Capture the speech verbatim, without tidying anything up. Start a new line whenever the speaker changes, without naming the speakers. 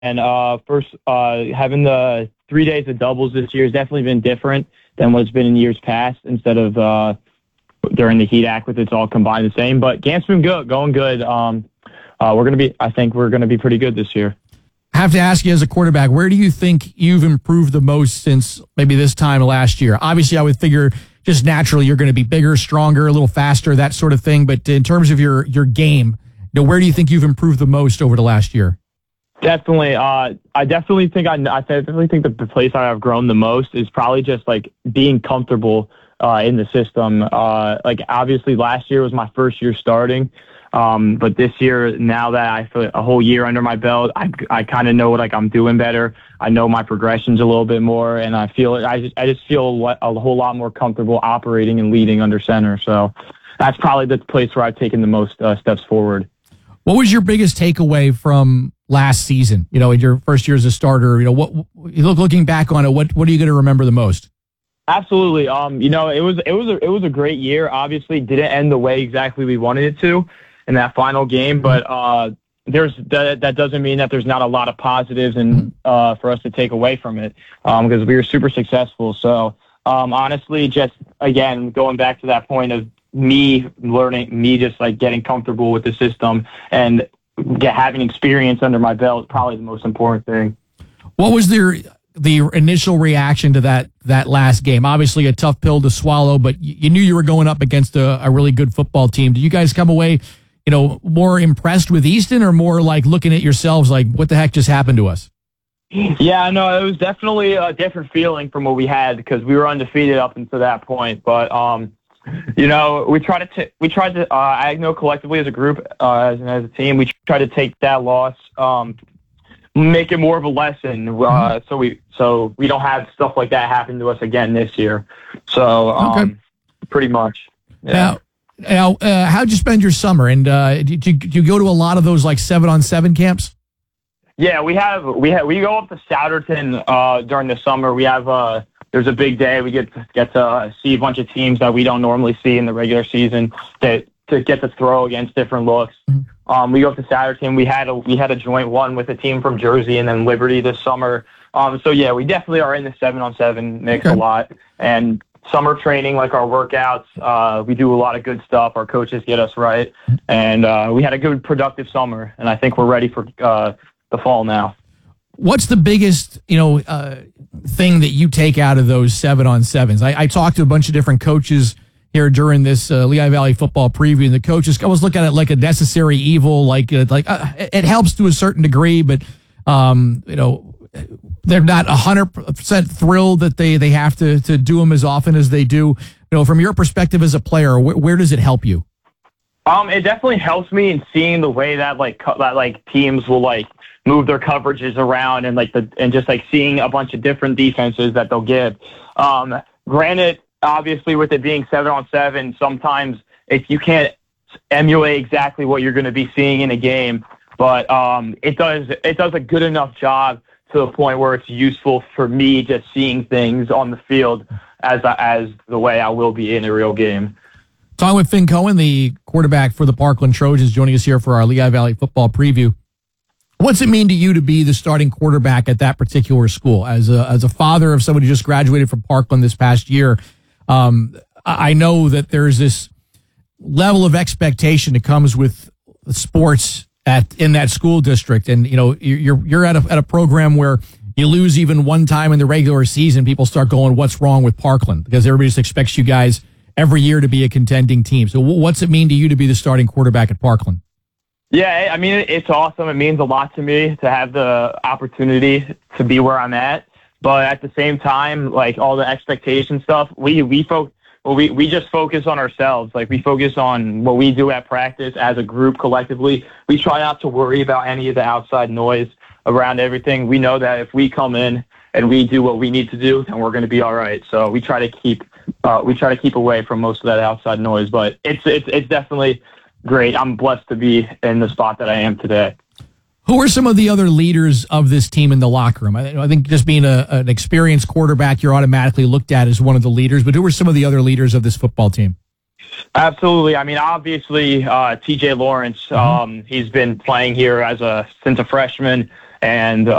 and uh, first uh, having the three days of doubles this year has definitely been different than what it's been in years past. Instead of uh, during the heat act with it's all combined the same. But camp's been good, going good. Um, uh, we're gonna be. I think we're gonna be pretty good this year.
I have to ask you as a quarterback, where do you think you've improved the most since maybe this time last year? Obviously, I would figure just naturally you're going to be bigger, stronger, a little faster, that sort of thing. But in terms of your your game, you know, where do you think you've improved the most over the last year?
Definitely. Uh, I definitely think I, I definitely think the place I've grown the most is probably just like being comfortable uh, in the system. Uh, like obviously last year was my first year starting. Um, but this year, now that I feel a whole year under my belt, I, I kind of know what like I'm doing better. I know my progressions a little bit more, and I feel I just I just feel a whole lot more comfortable operating and leading under center. So that's probably the place where I've taken the most uh, steps forward.
What was your biggest takeaway from last season? You know, in your first year as a starter, you know, what you look looking back on it, what what are you going to remember the most?
Absolutely. Um, you know, it was it was a, it was a great year. Obviously, didn't end the way exactly we wanted it to in that final game, but uh, there's that, that doesn't mean that there's not a lot of positives and uh, for us to take away from it um, because we were super successful. So um, honestly, just again going back to that point of me learning, me just like getting comfortable with the system and get, having experience under my belt is probably the most important thing.
What was their the initial reaction to that that last game? Obviously a tough pill to swallow, but you, you knew you were going up against a, a really good football team. Did you guys come away, you know, more impressed with Easton or more like looking at yourselves like, what the heck just happened to us?
Yeah, no, it was definitely a different feeling from what we had because we were undefeated up until that point. But, um, you know, we tried to, t- we tried to, uh, I know collectively as a group, uh, as, as a team, we tried to take that loss, um, make it more of a lesson. Uh, so we, so we don't have stuff like that happen to us again this year. So, um, okay. Pretty much. Yeah.
Now, Now, uh, how'd you spend your summer? And uh, did, you, did you go to a lot of those like seven on seven camps?
Yeah, we have we have we go up to Souderton uh, during the summer. We have uh, there's a big day. We get to, get to see a bunch of teams that we don't normally see in the regular season that to get to throw against different looks. Mm-hmm. Um, we go up to Souderton. We had a we had a joint one with a team from Jersey and then Liberty this summer. Um, so yeah, we definitely are in the seven on seven mix okay. a lot and. Summer training, like our workouts, uh, we do a lot of good stuff. Our coaches get us right, and uh, we had a good, productive summer. And I think we're ready for uh, the fall now.
What's the biggest, you know, uh, thing that you take out of those seven on sevens? I, I talked to a bunch of different coaches here during this uh, Lehigh Valley football preview, and the coaches always look at it like a necessary evil. Like, uh, like uh, it helps to a certain degree, but um, you know. They're not one hundred percent thrilled that they, they have to, to do them as often as they do. You know, from your perspective as a player, where, where does it help you?
Um, it definitely helps me in seeing the way that like co- that like teams will like move their coverages around and like the and just like seeing a bunch of different defenses that they'll give. Um, granted, obviously with it being seven on seven, sometimes if you can't emulate exactly what you're going to be seeing in a game, but um, it does it does a good enough job to the point where it's useful for me just seeing things on the field as as the way I will be in a real game.
Talking with Finn Cohen, the quarterback for the Parkland Trojans, joining us here for our Lehigh Valley football preview. What's it mean to you to be the starting quarterback at that particular school? As a as a father of somebody who just graduated from Parkland this past year, um, I know that there's this level of expectation that comes with sports at in that school district, and you know you're you're at a at a program where you lose even one time in the regular season, people start going, "What's wrong with Parkland?" Because everybody just expects you guys every year to be a contending team. So, what's it mean to you to be the starting quarterback at Parkland?
Yeah, I mean it's awesome. It means a lot to me to have the opportunity to be where I'm at. But at the same time, like all the expectation stuff, we we focus. Well, we, we just focus on ourselves. Like, we focus on what we do at practice as a group collectively. We try not to worry about any of the outside noise around everything. We know that if we come in and we do what we need to do, then we're going to be all right. So we try to keep uh, we try to keep away from most of that outside noise. But it's it's it's definitely great. I'm blessed to be in the spot that I am today.
Who are some of the other leaders of this team in the locker room? I, I think just being a, an experienced quarterback, you're automatically looked at as one of the leaders, but who are some of the other leaders of this football team?
Absolutely. I mean, obviously, uh, T J Lawrence, mm-hmm. um, he's been playing here as a since a freshman, and